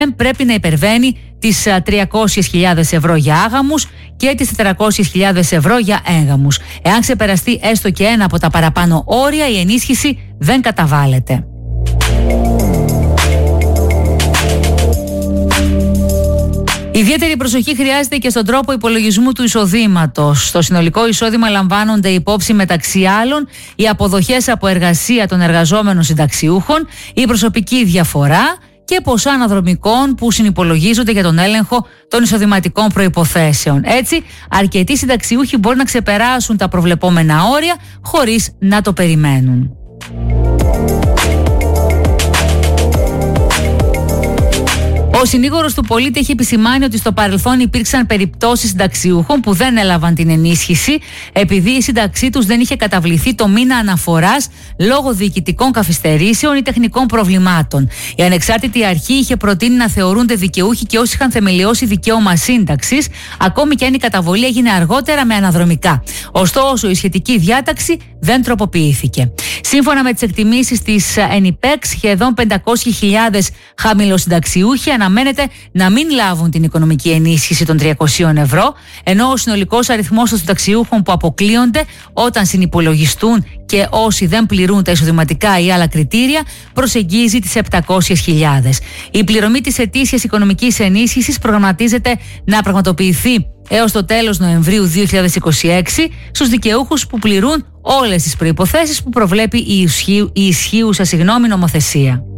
πρέπει να υπερβαίνει τις 300.000 ευρώ για άγαμους και τις 400.000 ευρώ για έγαμους. Εάν ξεπεραστεί έστω και ένα από τα παραπάνω όρια, η ενίσχυση δεν καταβάλλεται. Ιδιαίτερη προσοχή χρειάζεται και στον τρόπο υπολογισμού του εισοδήματος. Στο συνολικό εισόδημα λαμβάνονται υπόψη μεταξύ άλλων οι αποδοχές από εργασία των εργαζόμενων συνταξιούχων, η προσωπική διαφορά και ποσά αναδρομικών που συνυπολογίζονται για τον έλεγχο των εισοδηματικών προϋποθέσεων. Έτσι, αρκετοί συνταξιούχοι μπορεί να ξεπεράσουν τα προβλεπόμενα όρια χωρίς να το περιμένουν. Ο συνήγορος του πολίτη έχει επισημάνει ότι στο παρελθόν υπήρξαν περιπτώσεις συνταξιούχων που δεν έλαβαν την ενίσχυση επειδή η σύνταξή τους δεν είχε καταβληθεί το μήνα αναφοράς λόγω διοικητικών καθυστερήσεων ή τεχνικών προβλημάτων. Η ανεξάρτητη αρχή είχε προτείνει να θεωρούνται δικαιούχοι και όσοι είχαν θεμελιώσει δικαίωμα σύνταξης, ακόμη και αν η καταβολή έγινε αργότερα με αναδρομικά. Ωστόσο, η σχετική διάταξη δεν τροποποιήθηκε. Σύμφωνα με τις εκτιμήσεις της ΕΝΙΠΕΞ, σχεδόν 500.000 χαμηλοσυνταξιούχοι αναμένεται να μην λάβουν την οικονομική ενίσχυση των 300 ευρώ, ενώ ο συνολικός αριθμός των συνταξιούχων που αποκλείονται όταν συνυπολογιστούν και όσοι δεν πληρούν τα εισοδηματικά ή άλλα κριτήρια προσεγγίζει τις 700.000. Η πληρωμή της ετήσιας οικονομικής ενίσχυσης προγραμματίζεται να πραγματοποιηθεί έως το τέλος Νοεμβρίου 2026 στους δικαιούχους που πληρούν όλες τις προϋποθέσεις που προβλέπει η ισχύουσα νομοθεσία.